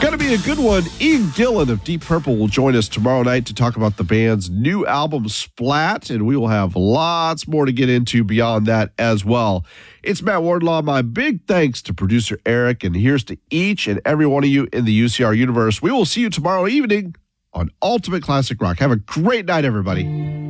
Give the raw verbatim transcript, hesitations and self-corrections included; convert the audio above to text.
Going to be a good one. Ian Gillan of Deep Purple will join us tomorrow night to talk about the band's new album, Splat, and we will have lots more to get into beyond that as well. It's Matt Wardlaw. My big thanks to producer Eric, and here's to each and every one of you in the U C R universe. We will see you tomorrow evening on Ultimate Classic Rock. Have a great night, everybody.